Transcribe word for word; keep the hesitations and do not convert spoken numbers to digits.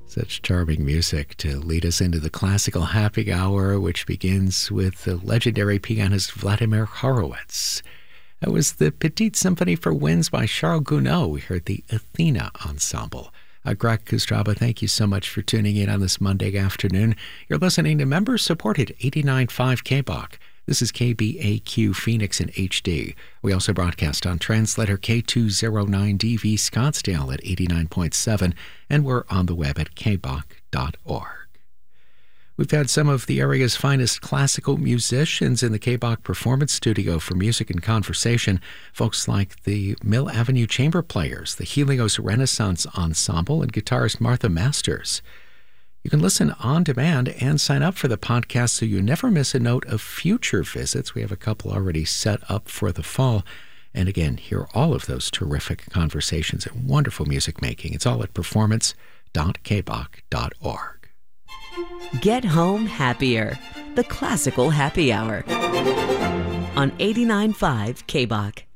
Such charming music to lead us into the classical happy hour, which begins with the legendary pianist Vladimir Horowitz. That was the Petite Symphony for Winds by Charles Gounod. We heard the Athena Ensemble. Uh, Greg Kustraba, thank you so much for tuning in on this Monday afternoon. You're listening to member-supported eighty-nine point five K B O C. This is K B A Q Phoenix in H D. We also broadcast on translator K two oh nine D V Scottsdale at eighty-nine point seven, and we're on the web at k b o c dot org. We've had some of the area's finest classical musicians in the K B O C Performance Studio for music and conversation. Folks like the Mill Avenue Chamber Players, the Helios Renaissance Ensemble, and guitarist Martha Masters. You can listen on demand and sign up for the podcast so you never miss a note of future visits. We have a couple already set up for the fall. And again, hear all of those terrific conversations and wonderful music making. It's all at performance dot k b o c dot org. Get home happier. The Classical Happy Hour on eighty-nine point five K B O C.